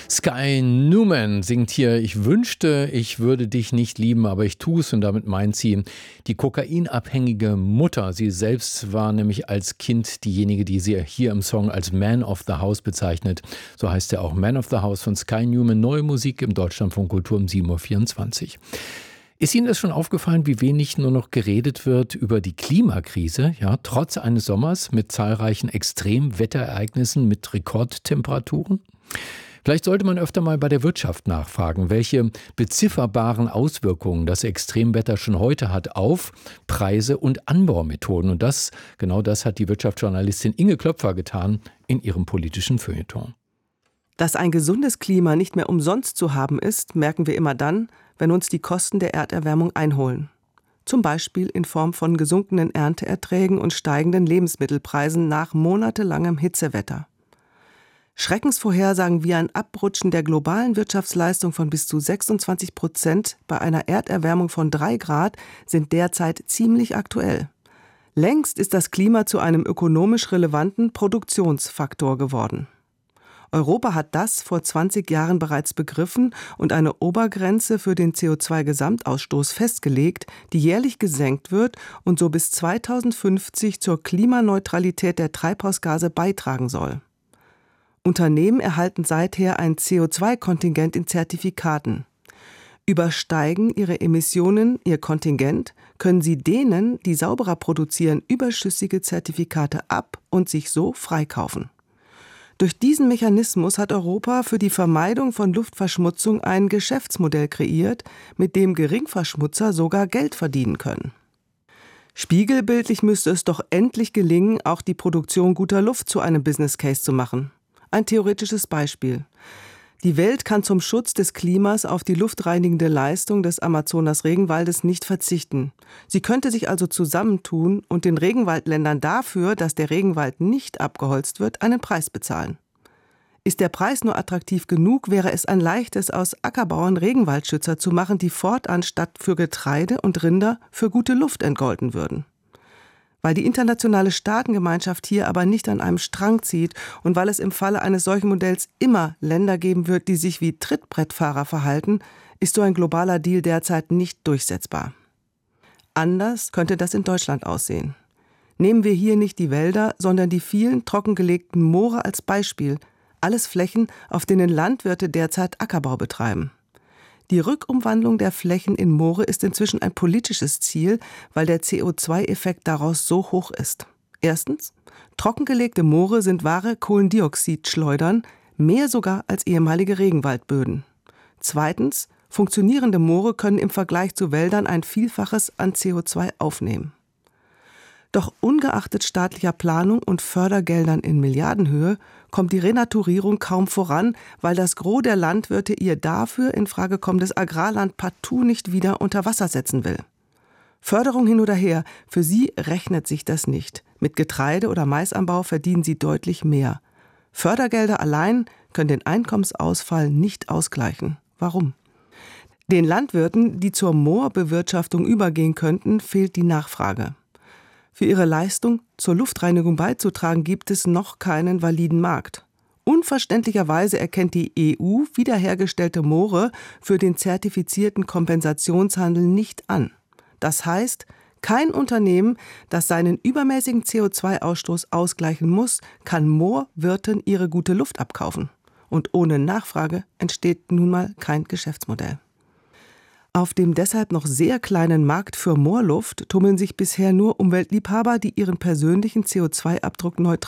Sky Newman singt hier: Ich wünschte, ich würde dich nicht lieben, aber ich tu's. Und damit meint sie die kokainabhängige Mutter. Sie selbst war nämlich als Kind diejenige, die sie hier im Song als Man of the House bezeichnet. So heißt er auch, Man of the House von Sky Newman. Neue Musik im Deutschlandfunk Kultur um 7.24 Uhr. Ist Ihnen das schon aufgefallen, wie wenig nur noch geredet wird über die Klimakrise? Ja, trotz eines Sommers mit zahlreichen Extremwetterereignissen, mit Rekordtemperaturen? Vielleicht sollte man öfter mal bei der Wirtschaft nachfragen, welche bezifferbaren Auswirkungen das Extremwetter schon heute hat auf Preise und Anbaumethoden. Und genau das hat die Wirtschaftsjournalistin Inge Klöpfer getan in ihrem politischen Feuilleton. Dass ein gesundes Klima nicht mehr umsonst zu haben ist, merken wir immer dann, wenn uns die Kosten der Erderwärmung einholen. Zum Beispiel in Form von gesunkenen Ernteerträgen und steigenden Lebensmittelpreisen nach monatelangem Hitzewetter. Schreckensvorhersagen wie ein Abrutschen der globalen Wirtschaftsleistung von bis zu 26% bei einer Erderwärmung von 3 Grad sind derzeit ziemlich aktuell. Längst ist das Klima zu einem ökonomisch relevanten Produktionsfaktor geworden. Europa hat das vor 20 Jahren bereits begriffen und eine Obergrenze für den CO2-Gesamtausstoß festgelegt, die jährlich gesenkt wird und so bis 2050 zur Klimaneutralität der Treibhausgase beitragen soll. Unternehmen erhalten seither ein CO2-Kontingent in Zertifikaten. Übersteigen ihre Emissionen ihr Kontingent, können sie denen, die sauberer produzieren, überschüssige Zertifikate ab und sich so freikaufen. Durch diesen Mechanismus hat Europa für die Vermeidung von Luftverschmutzung ein Geschäftsmodell kreiert, mit dem Geringverschmutzer sogar Geld verdienen können. Spiegelbildlich müsste es doch endlich gelingen, auch die Produktion guter Luft zu einem Business Case zu machen. Ein theoretisches Beispiel. Die Welt kann zum Schutz des Klimas auf die luftreinigende Leistung des Amazonas-Regenwaldes nicht verzichten. Sie könnte sich also zusammentun und den Regenwaldländern dafür, dass der Regenwald nicht abgeholzt wird, einen Preis bezahlen. Ist der Preis nur attraktiv genug, wäre es ein leichtes, aus Ackerbauern Regenwaldschützer zu machen, die fortan statt für Getreide und Rinder für gute Luft entgolten würden. Weil die internationale Staatengemeinschaft hier aber nicht an einem Strang zieht und weil es im Falle eines solchen Modells immer Länder geben wird, die sich wie Trittbrettfahrer verhalten, ist so ein globaler Deal derzeit nicht durchsetzbar. Anders könnte das in Deutschland aussehen. Nehmen wir hier nicht die Wälder, sondern die vielen trockengelegten Moore als Beispiel, alles Flächen, auf denen Landwirte derzeit Ackerbau betreiben. Die Rückumwandlung der Flächen in Moore ist inzwischen ein politisches Ziel, weil der CO2-Effekt daraus so hoch ist. Erstens, trockengelegte Moore sind wahre Kohlendioxidschleudern, mehr sogar als ehemalige Regenwaldböden. Zweitens, funktionierende Moore können im Vergleich zu Wäldern ein Vielfaches an CO2 aufnehmen. Doch ungeachtet staatlicher Planung und Fördergeldern in Milliardenhöhe kommt die Renaturierung kaum voran, weil das Gros der Landwirte ihr dafür in Frage kommendes Agrarland partout nicht wieder unter Wasser setzen will. Förderung hin oder her, für sie rechnet sich das nicht. Mit Getreide- oder Maisanbau verdienen sie deutlich mehr. Fördergelder allein können den Einkommensausfall nicht ausgleichen. Warum? Den Landwirten, die zur Moorbewirtschaftung übergehen könnten, fehlt die Nachfrage. Für ihre Leistung, zur Luftreinigung beizutragen, gibt es noch keinen validen Markt. Unverständlicherweise erkennt die EU wiederhergestellte Moore für den zertifizierten Kompensationshandel nicht an. Das heißt, kein Unternehmen, das seinen übermäßigen CO2-Ausstoß ausgleichen muss, kann Moorwirten ihre gute Luft abkaufen. Und ohne Nachfrage entsteht nun mal kein Geschäftsmodell. Auf dem deshalb noch sehr kleinen Markt für Moorluft tummeln sich bisher nur Umweltliebhaber, die ihren persönlichen CO2-Abdruck neutral